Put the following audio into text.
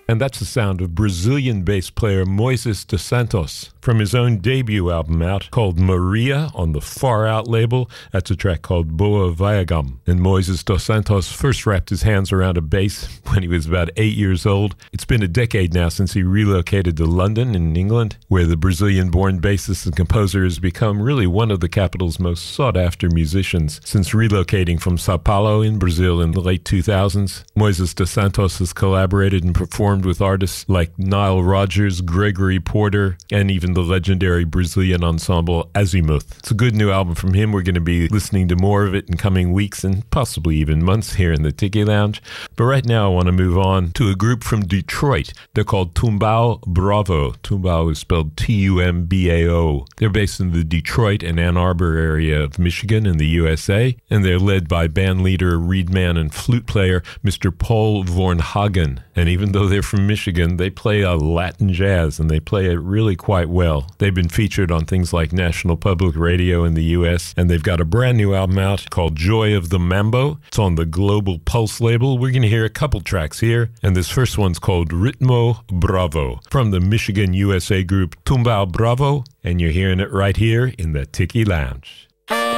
And that's the sound of Brazilian bass player Moises dos Santos from his own debut album out called Maria on the Far Out label. That's a track called Boa Viagam. And Moises dos Santos first wrapped his hands around a bass when he was about 8 years old. It's been a decade now since he relocated to London in England, where the Brazilian-born bassist and composer has become really one of the capital's most sought-after musicians. Since relocating from Sao Paulo in Brazil in the late 2000s, Moises dos Santos has collaborated and performed with artists like Nile Rodgers, Gregory Porter, and even the legendary Brazilian ensemble Azimuth. It's a good new album from him. We're going to be listening to more of it in coming weeks and possibly even months here in the Tiki Lounge. But right now I want to move on to a group from Detroit. They're called Tumbao Bravo. Tumbao is spelled Tumbao. They're based in the Detroit and Ann Arbor area of Michigan in the USA, and they're led by band leader, reedman, and flute player Mr. Paul Vornhagen. And even though they're from Michigan, they play a Latin jazz, and they play it really quite well. They've been featured on things like National Public Radio in the US, and they've got a brand new album out called Joy of the Mambo. It's on the Global Pulse label. We're going to hear a couple tracks here, and this first one's called Ritmo Bravo from the Michigan USA group Tumbao Bravo, and you're hearing it right here in the Tiki Lounge.